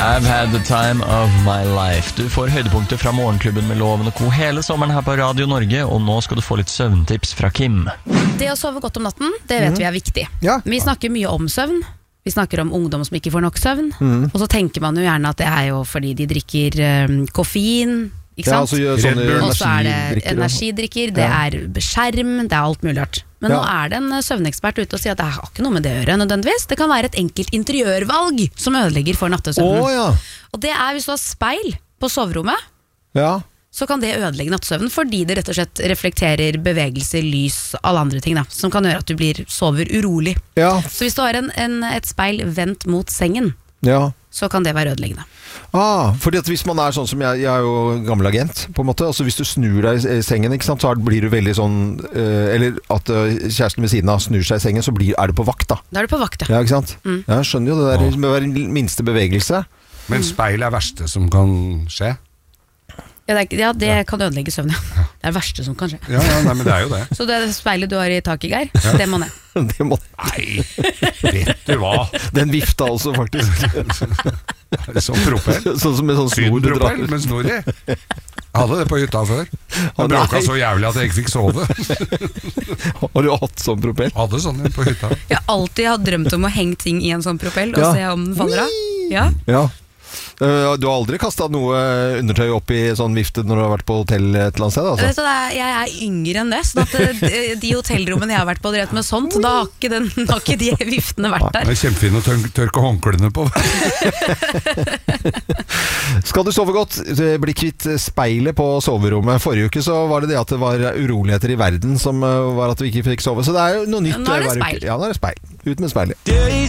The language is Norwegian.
I've had the time of my life. Du får høydepunkter fra Morgenklubben med Loven og Co. hele sommeren her på Radio Norge, og nå skal du få litt søvntips fra Kim. Det å sove godt om natten, det vet vi er viktig. Ja. Vi snakker mye om søvn. Vi snakker om ungdom som ikke får nok søvn. Og så tenker man jo gjerne at det er jo fordi de drikker koffein, ikke sant? Og så er det energidrikker, det er skjerm, det er alt mulig rart. Men nå er det en søvnekspert ute og sier at det har ikke noe med det å gjøre nødvendigvis. Det kan være et enkelt interiørvalg som ødelegger for nattesøvnen. Og det er hvis du har speil på soverommet, så kan det ødelegge nattesøvnen, fordi det rett og slett reflekterer bevegelse, lys, alle andre ting da, som kan gjøre at du sover urolig. Så hvis du har et speil vendt mot sengen, så kan det være ødeleggende. Fordi at hvis man er sånn som jeg er jo gammel agent på en måte, altså hvis du snur deg i sengen, ikke sant, så blir du veldig sånn, eller at kjæresten ved siden av snur seg i sengen, så er du på vakt da. Da er du på vakt, ja. Ikke sant? Jeg skjønner jo det der med å være minste bevegelse. Men speil er verste som kan skje? Ja, det kan ødelegge søvn, ja. Det er det verste som kan skje. Nei, men det er jo det. Så det speilet du har i taket, Geir, det må ned. Nei, vet du hva? Den vifta også, faktisk. Sånn propell. Med sånn snor du drar. Med snor i. Jeg hadde det på hytta før. Han bråka så jævlig at jeg ikke fikk sove. Har du hatt sånn propell? Hadde sånn på hytta. Jeg har alltid drømt om å henge ting i en sånn propell og se om den faller av. Ja. Du har aldri kastet noe undertøy opp i sånn vifte når du har vært på hotell et eller annet sted? Altså. Vet du, jeg er yngre enn det, så de hotellrommene jeg har vært på drevet med sånt, da har ikke de viftene vært der. Det er kjempefint å tørke håndklene på. Skal du sove godt, bli kvitt speilet på soverommet. Forrige uke så var det at det var uroligheter i verden som var at vi ikke fikk sove, så det er jo noe nytt. Nå er det speil. Ja, nå er det speil. Ut med speilet.